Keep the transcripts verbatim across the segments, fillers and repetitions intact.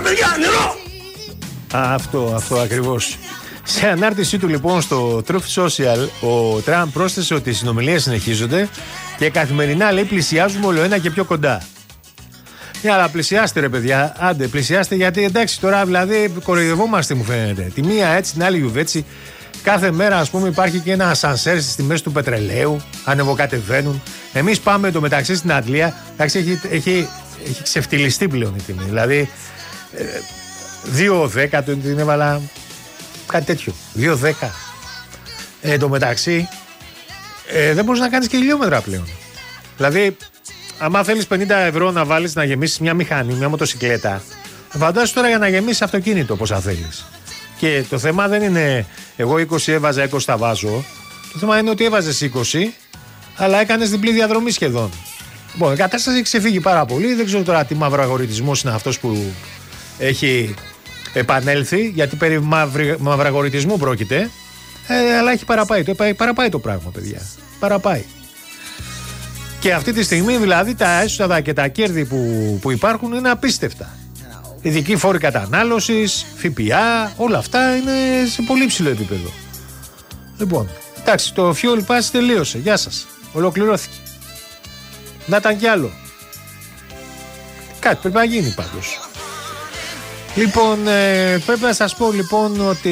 παιδιά, νερό! Αυτό, αυτό ακριβώς. Σε ανάρτησή του λοιπόν στο Truth Social, ο Τραμπ πρόσθεσε ότι οι συνομιλίες συνεχίζονται και καθημερινά, λέει, πλησιάζουμε όλο ένα και πιο κοντά. Ναι, αλλά πλησιάστε ρε παιδιά, άντε πλησιάστε, γιατί εντάξει τώρα δηλαδή κοροϊδευόμαστε, μου φαίνεται. Τη μία έτσι, την άλλη γιουβέτσι. Κάθε μέρα, ας πούμε, υπάρχει και ένα ασανσέρ στις τιμές του πετρελαίου, ανεβοκατεβαίνουν. Εμείς πάμε το μεταξύ στην Αγγλία, εντάξει, έχει, έχει, έχει ξεφτυλιστεί πλέον η τιμή. Δηλαδή, ε, δύο δέκα την έβαλα, κάτι τέτοιο. δύο δέκα. Ε, το μεταξύ, ε, δεν μπορείς να κάνεις και χιλιόμετρα πλέον. Δηλαδή, άμα θέλεις πενήντα ευρώ να βάλεις να γεμίσεις μια μηχανή, μια μοτοσυκλέτα, φαντάσου τώρα για να γεμίσεις αυτοκίνητο πόσα θέλεις. Και το θέμα δεν είναι εγώ είκοσι έβαζα, είκοσι τα βάζω. Το θέμα είναι ότι έβαζες είκοσι, αλλά έκανες διπλή διαδρομή σχεδόν. Λοιπόν, η κατάσταση έχει ξεφύγει πάρα πολύ. Δεν ξέρω τώρα τι μαυραγοριτισμός είναι αυτός που έχει επανέλθει, γιατί περί μαυρι, μαυραγοριτισμού πρόκειται. Ε, αλλά έχει παραπάει το, παραπάει το πράγμα, παιδιά. Παραπάει. Και αυτή τη στιγμή δηλαδή τα έσοδα και τα κέρδη που, που υπάρχουν είναι απίστευτα. Ειδικοί φόροι κατανάλωσης, ΦΠΑ, όλα αυτά είναι σε πολύ ψηλό επίπεδο. Λοιπόν, εντάξει, το fuel pass τελείωσε. Γεια σας. Ολοκληρώθηκε. Να ήταν κι άλλο. Κάτι πρέπει να γίνει πάντως. Λοιπόν, ε, πρέπει να σας πω λοιπόν ότι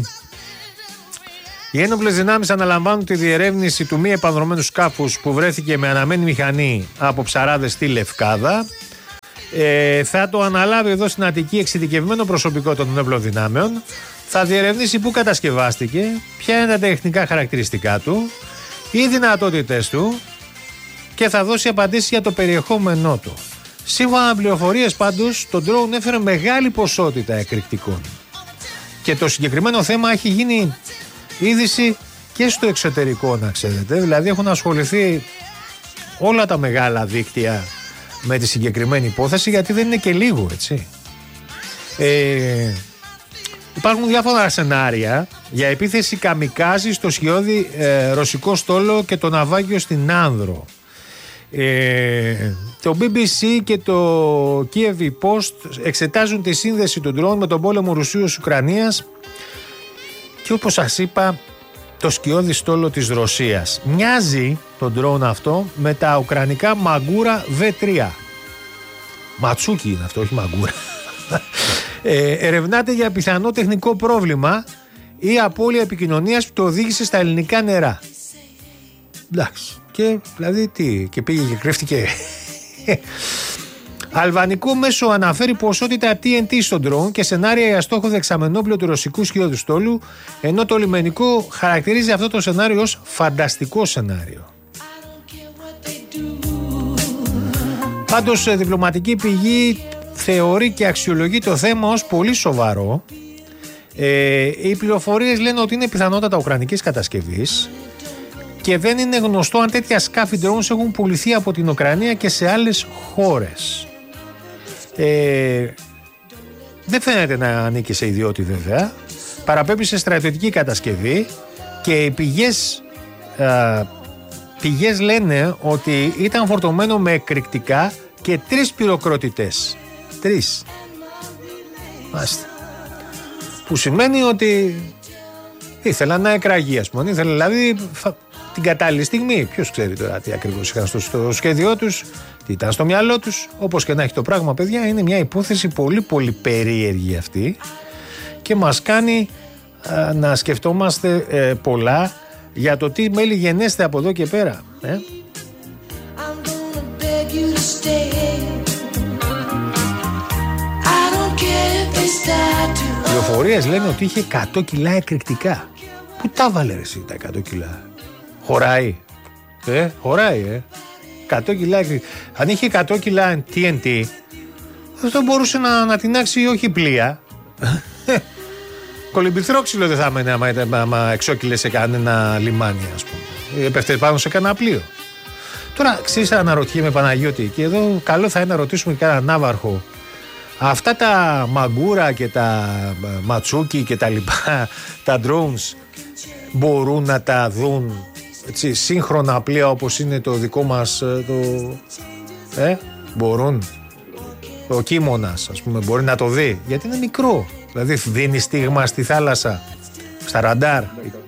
οι ένοπλες δυνάμεις αναλαμβάνουν τη διερεύνηση του μη επανδρωμένου σκάφους που βρέθηκε με αναμένη μηχανή από ψαράδες στη Λευκάδα. Ε, θα το αναλάβει εδώ στην Αττική εξειδικευμένο προσωπικό των ένοπλων δυνάμεων. Θα διερευνήσει πού κατασκευάστηκε, ποια είναι τα τεχνικά χαρακτηριστικά του, οι δυνατότητες του και θα δώσει απαντήσεις για το περιεχόμενό του. Σύμφωνα με πληροφορίες πάντως, το drone έφερε μεγάλη ποσότητα εκρηκτικών. Και το συγκεκριμένο θέμα έχει γίνει είδηση και στο εξωτερικό, να ξέρετε. Δηλαδή έχουν ασχοληθεί όλα τα μεγάλα δίκτυα με τη συγκεκριμένη υπόθεση, γιατί δεν είναι και λίγο, έτσι. Ε, υπάρχουν διάφορα σενάρια για επίθεση καμικάζι στο σκιώδη ε, ρωσικό στόλο και το ναυάγιο στην Άνδρο. Ε, το μπι μπι σι και το Kiev Post εξετάζουν τη σύνδεση του ντρόουν με τον πόλεμο Ρουσίας-Ουκρανίας και, όπως σας είπα, το σκιώδη στόλο της Ρωσίας. Μοιάζει το drone αυτό με τα ουκρανικά Μαγκούρα βι τρία. Ματσούκι είναι αυτό, όχι Μαγκούρα. ε, ερευνάται για πιθανό τεχνικό πρόβλημα ή απώλεια επικοινωνίας που το οδήγησε στα ελληνικά νερά. Εντάξει. Και δηλαδή τι, και πήγε και κρύφτηκε. Αλβανικό μέσο αναφέρει ποσότητα τι εν τι στον drone και σενάρια για στόχο δεξαμενόπλαιο του ρωσικού σκιώδου στόλου, ενώ το λιμενικό χαρακτηρίζει αυτό το σενάριο ως φανταστικό σενάριο. Πάντως, διπλωματική πηγή θεωρεί και αξιολογεί το θέμα ως πολύ σοβαρό. Ε, οι πληροφορίες λένε ότι είναι πιθανότατα ουκρανικής κατασκευής και δεν είναι γνωστό αν τέτοια σκάφη drones έχουν πουληθεί από την Ουκρανία και σε άλλες χώρες. Ε, δεν φαίνεται να ανήκει σε ιδιώτη, βέβαια. Παραπέμπει σε στρατιωτική κατασκευή και οι πηγές, α, πηγές λένε ότι ήταν φορτωμένο με εκρηκτικά και τρεις πυροκροτητές. Τρεις. Μάλιστα. Που σημαίνει ότι ήθελαν να εκραγεί, ας πούμε. Ήθελαν δηλαδή την κατάλληλη στιγμή. Ποιος ξέρει τώρα τι ακριβώς είχαν στο, στο σχέδιό τους, τι ήταν στο μυαλό τους. Όπως και να έχει το πράγμα, παιδιά, είναι μια υπόθεση πολύ πολύ περίεργη αυτή και μας κάνει α, να σκεφτόμαστε ε, πολλά για το τι μέλη γενέστε από εδώ και πέρα. Ε? Οι πληροφορίες λένε ότι είχε εκατό κιλά εκρηκτικά. Πού τα βάλε ρε εσύ τα εκατό κιλά? Χωράει. Ε, χωράει, ε. εκατό κιλά εκρηκτικά. Αν είχε εκατό κιλά τι εν τι, αυτό μπορούσε να, να τεινάξει όχι πλοία. Κολυμπηθρόξυλο δεν θα έμενε άμα, άμα εξόκυλε σε κανένα λιμάνι, ας πούμε. Έπεφτε πάνω σε κανένα πλοίο. Τώρα, ξέρεις, αναρωτιέμαι, Παναγιώτη, και εδώ καλό θα είναι να ρωτήσουμε και έναν ναύαρχο. Αυτά τα μαγκούρα και τα ματσούκι και τα λοιπά, τα drones, μπορούν να τα δουν έτσι, σύγχρονα πλοία όπως είναι το δικό μας το... Ε, μπορούν. ο κίμωνας, ας πούμε, μπορεί να το δει, γιατί είναι μικρό. Δηλαδή δίνει στίγμα στη θάλασσα, στα ραντάρ.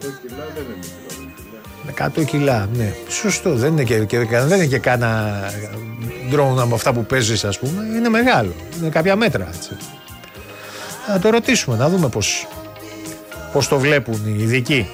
εκατό κιλά, ναι. Σωστό, δεν είναι και, και, δεν είναι και κάνα ντρόουν από αυτά που παίζεις, ας πούμε. Είναι μεγάλο, είναι κάποια μέτρα, έτσι. Να το ρωτήσουμε, να δούμε πώς, πώς το βλέπουν οι ειδικοί.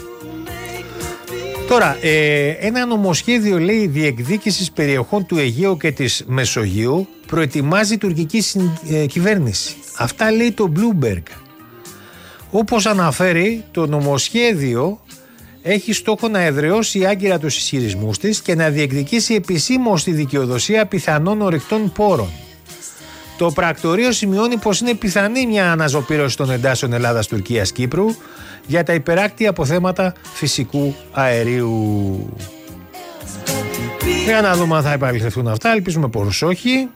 Τώρα, ε, ένα νομοσχέδιο, λέει, διεκδίκησης περιοχών του Αιγαίου και της Μεσογείου προετοιμάζει η τουρκική συν, ε, κυβέρνηση. Αυτά λέει το Bloomberg. Όπως αναφέρει, το νομοσχέδιο έχει στόχο να εδραιώσει άγκυρα τους ισχυρισμούς της και να διεκδικήσει επισήμως τη δικαιοδοσία πιθανών ορυκτών πόρων. Το πρακτορείο σημειώνει πως είναι πιθανή μια αναζωπήρωση των εντάσεων Ελλάδας-Τουρκίας-Κύπρου για τα υπεράκτια αποθέματα φυσικού αερίου. Για να δούμε αν θα επαληθευτούν αυτά, ελπίζουμε πως όχι.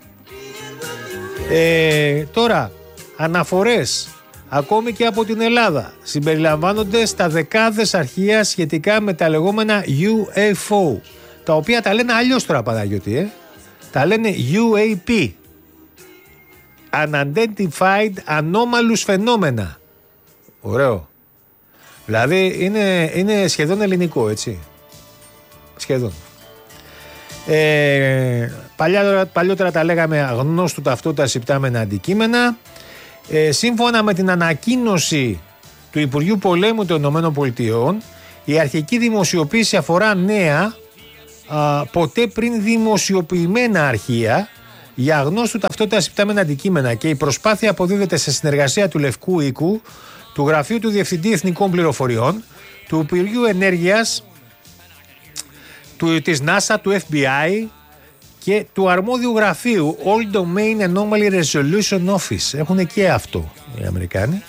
Ε, τώρα, αναφορές ακόμη και από την Ελλάδα συμπεριλαμβάνονται στα δεκάδες αρχεία σχετικά με τα λεγόμενα γιου εφ ο, τα οποία τα λένε αλλιώς τώρα, Παναγιώτη, ε? τα λένε γιου έι πι, Unidentified Anomalous Phenomena. Ωραίο. Δηλαδή είναι, είναι σχεδόν ελληνικό, έτσι. Σχεδόν. Ε, παλιά, παλιότερα τα λέγαμε αγνώστου ταυτότητας υπτάμενα αντικείμενα. Ε, σύμφωνα με την ανακοίνωση του Υπουργείου Πολέμου των ΗΠΑ, η αρχική δημοσιοποίηση αφορά νέα α, ποτέ πριν δημοσιοποιημένα αρχεία για αγνώστου ταυτότητας υπτάμενα αντικείμενα, και η προσπάθεια αποδίδεται σε συνεργασία του Λευκού Οίκου, του Γραφείου του Διευθυντή Εθνικών Πληροφοριών, του Υπουργείου Ενέργειας, του, της NASA, του εφ μπι άι και του αρμόδιου γραφείου All Domain Anomaly Resolution Office. Έχουν και αυτό οι Αμερικάνοι.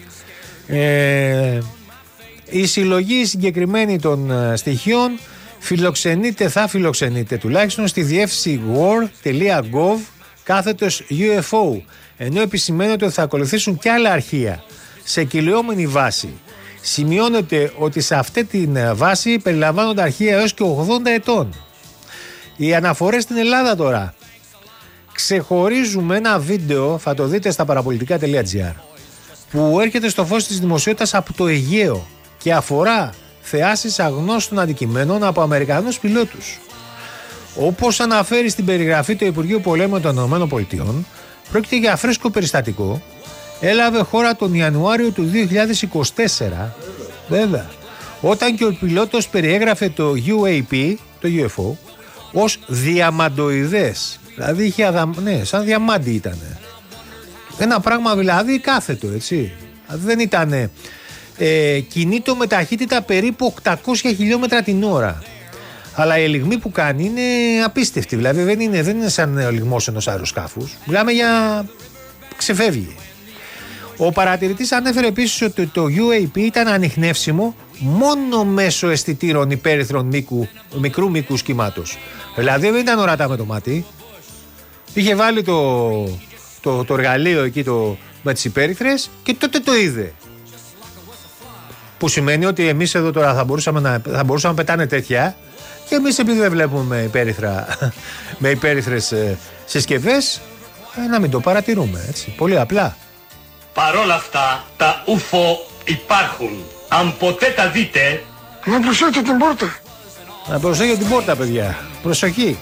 Ε, η συλλογή συγκεκριμένη των στοιχείων φιλοξενείται, θα φιλοξενείται τουλάχιστον στη διεύθυνση war.gov κάθετος γιου εφ ο, ενώ επισημαίνεται ότι θα ακολουθήσουν και άλλα αρχεία σε κυλιόμενη βάση. Σημειώνεται ότι σε αυτή τη βάση περιλαμβάνονται αρχεία έως και ογδόντα ετών. Οι αναφορές στην Ελλάδα τώρα. Ξεχωρίζουμε ένα βίντεο, θα το δείτε στα παραπολιτικά τελεία τζι άρ, που έρχεται στο φως της δημοσιότητας από το Αιγαίο και αφορά θεάσεις αγνώστων αντικειμένων από Αμερικανούς πιλότους. Όπως αναφέρει στην περιγραφή του Υπουργείου Πολέμου των ΗΠΑ, πρόκειται για φρέσκο περιστατικό. Έλαβε χώρα τον Ιανουάριο του δύο χιλιάδες είκοσι τέσσερα, βέβαια, όταν και ο πιλότος περιέγραφε το γιου έι πι, το γιου εφ ο, ως διαμαντοειδές. Δηλαδή είχε αδα... ναι, σαν διαμάντι ήταν. Ένα πράγμα δηλαδή κάθετο, έτσι. Δεν ήταν. Ε, κινείτο με ταχύτητα περίπου οκτακόσια χιλιόμετρα την ώρα. Αλλά η ελιγμή που κάνει είναι απίστευτη. Δηλαδή δεν είναι, δεν είναι σαν ο ελιγμός ενός αεροσκάφους. Μιλάμε για ξεφεύγει. Ο παρατηρητής ανέφερε επίσης ότι το γιου έι πι ήταν ανιχνεύσιμο μόνο μέσω αισθητήρων υπέρυθρων μήκου, μικρού μήκου σχήματος. Δηλαδή δεν ήταν ορατά με το μάτι. Είχε βάλει το, το, το εργαλείο εκεί το, με τις υπέρυθρες και τότε το είδε. Που σημαίνει ότι εμείς εδώ τώρα θα μπορούσαμε να, θα μπορούσαμε να πετάνε τέτοια, και εμείς επειδή δεν βλέπουμε με, υπέρυθρα, με υπέρυθρες ε, συσκευές, ε, να μην το παρατηρούμε, έτσι. Πολύ απλά. Παρόλα αυτά, τα ουφο υπάρχουν. Αν ποτέ τα δείτε... Να προσέχετε την πόρτα. Να προσέχετε την πόρτα, παιδιά. Προσοχή.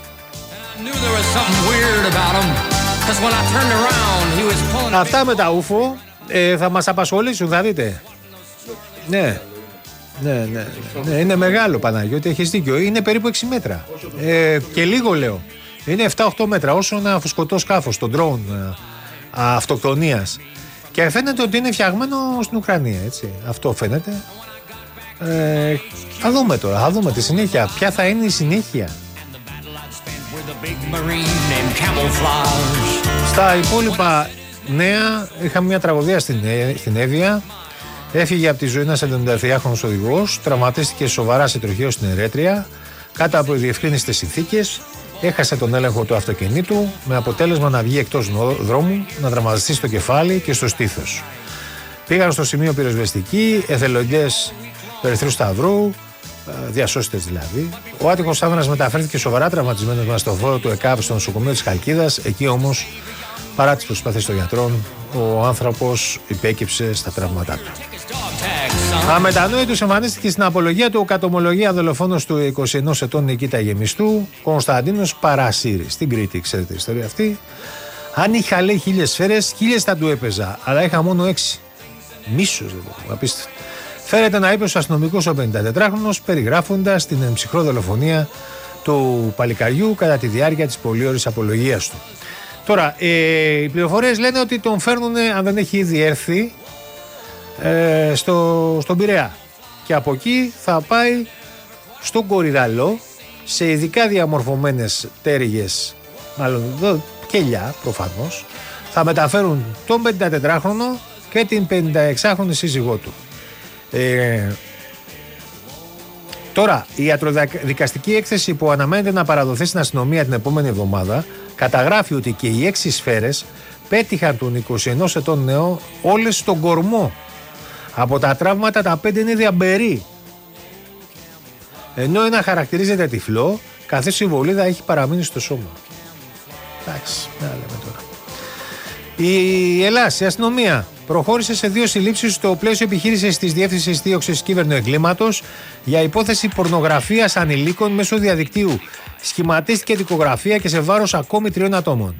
Αυτά με τα ουφο ε, θα μας απασχολήσουν, θα δείτε. Ναι. Ναι, ναι, ναι, ναι. Είναι μεγάλο, Παναγιώτη, έχεις δίκιο. Είναι περίπου έξι μέτρα. Ε, και λίγο λέω. Είναι επτά οχτώ μέτρα, όσο ένα φουσκωτό σκάφος, το drone ε, αυτοκτονίας. Και φαίνεται ότι είναι φτιαγμένο στην Ουκρανία, έτσι. Αυτό φαίνεται. Ε, θα δούμε τώρα, θα δούμε τη συνέχεια. Ποια θα είναι η συνέχεια. Στα υπόλοιπα νέα, είχαμε μια τραγωδία στην, στην Εύβοια. Έφυγε από τη ζωή ένας εβδομηνταεφτάχρονος οδηγός, τραυματίστηκε σοβαρά σε τροχαίο στην Ερέτρια, κάτω από διευκρίνιστες συνθήκες. Έχασε τον έλεγχο του αυτοκινήτου, με αποτέλεσμα να βγει εκτός δρόμου, να τραυματιστεί στο κεφάλι και στο στήθος. Πήγαν στο σημείο πυροσβεστικοί, εθελοντές του Ερυθρού Σταυρού, διασώστες δηλαδή. Ο άτυχος άμυνας μεταφέρθηκε σοβαρά τραυματισμένος με αστοφόρο του ΕΚΑΒ στο νοσοκομείο της Χαλκίδας. Εκεί όμως, παρά τις προσπάθειες των γιατρών, ο άνθρωπος υπέκυψε στα τραύματά του. Αμετανόητος εμφανίστηκε στην απολογία του ο κατομολογία δολοφόνος του είκοσι ενός ετών Νικήτα Γεμιστού, Κωνσταντίνος Παρασύρης. Στην Κρήτη, ξέρετε η ιστορία αυτή. Αν είχα, λέει, χίλιες σφαίρες, χίλιες θα του έπαιζα, αλλά είχα μόνο έξι. Μίσος, δηλαδή, απίστευτο. Φέρεται να είπε ο αστυνομικός ο πενηντατετράχρονος, περιγράφοντας την εμψυχρό δολοφονία του παλικαριού κατά τη διάρκεια της πολύωρης απολογίας του. Τώρα, ε, οι πληροφορίες λένε ότι τον φέρνουν, αν δεν έχει ήδη έρθει, ε, στο, στον Πειραιά. Και από εκεί θα πάει στον Κορυδαλό, σε ειδικά διαμορφωμένες τέριγες, μάλλον κελιά προφανώς, θα μεταφέρουν τον πενηντατετράχρονο και την πενηνταεξάχρονη σύζυγό του. Ε, τώρα, η ιατροδικαστική έκθεση που αναμένεται να παραδοθεί στην αστυνομία την επόμενη εβδομάδα καταγράφει ότι και οι έξι σφαίρες πέτυχαν τον είκοσι ενός ετών νέο όλες στον κορμό. Από τα τραύματα τα πέντε είναι διαμπερή. Ενώ ένα χαρακτηρίζεται τυφλό, καθώς η βολίδα έχει παραμείνει στο σώμα. Εντάξει, να λέμε τώρα. Η Ελλάς, η αστυνομία, προχώρησε σε δύο συλλήψεις στο πλαίσιο επιχείρησης της Διεύθυνσης Δίωξης Κυβερνοεγκλήματος για υπόθεση πορνογραφίας ανηλίκων μέσω διαδικτύου. Σχηματίστηκε δικογραφία και σε βάρος ακόμη τριών ατόμων.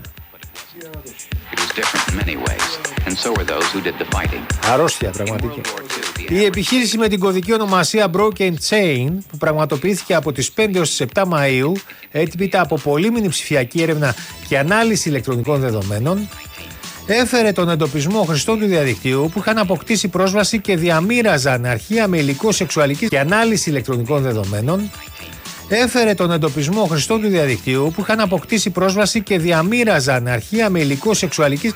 Αρρώστια πραγματική. Η επιχείρηση με την κωδική ονομασία Broken Chain, που πραγματοποιήθηκε από τις πέντε έως τις επτά Μαΐου, έπειτα από πολύμηνη ψηφιακή έρευνα και ανάλυση ηλεκτρονικών δεδομένων, έφερε τον εντοπισμό χρηστών του διαδικτύου που είχαν αποκτήσει πρόσβαση και διαμοίραζαν αρχεία με υλικό σεξουαλικής και ανάλυση ηλεκτρονικών δεδομένων. Έφερε τον εντοπισμό χρηστών του διαδικτύου που είχαν αποκτήσει πρόσβαση και διαμοίραζαν αρχεία με υλικό σεξουαλικής